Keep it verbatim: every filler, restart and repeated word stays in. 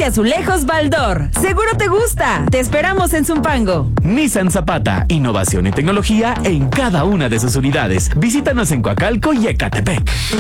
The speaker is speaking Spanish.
y Azulejos Baldor. Seguro te gusta. Te esperamos en Zumpango. Nissan Zapata, innovación y tecnología en cada una de sus unidades. Visítanos en Coacalco y Ecatepec.